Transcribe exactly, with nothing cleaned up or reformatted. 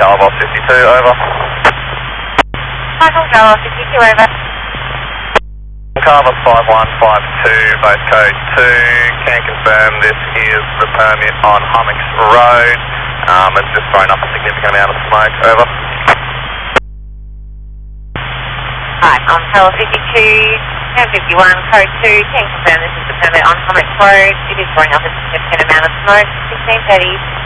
Carver fifty-two, over. Michael Carver fifty-two, over. Carver five one five two, both code two. Can confirm this is the permit on Hummocks Road. Um, it's just thrown up a significant amount of smoke, over. Hi, I'm Carver fifty-two, ten fifty-one, code two. Can confirm this is the permit on Hummocks Road. It is throwing up a significant amount of smoke. sixteen thirty.